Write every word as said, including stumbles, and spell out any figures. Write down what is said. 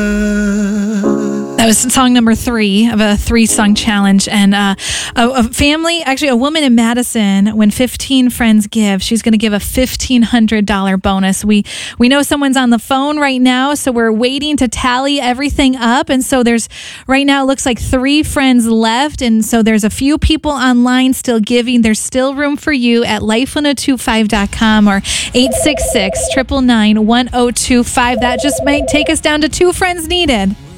That was song number three of a three-song challenge. And uh, a, a family, actually a woman in Madison, when fifteen friends give, she's going to give a fifteen hundred dollars bonus. We we know someone's on the phone right now, so we're waiting to tally everything up. And so there's, right now, it looks like three friends left. And so there's a few people online still giving. There's still room for you at life one oh two five dot com or eight six six, nine nine nine, one oh two five. That just might take us down to two friends needed.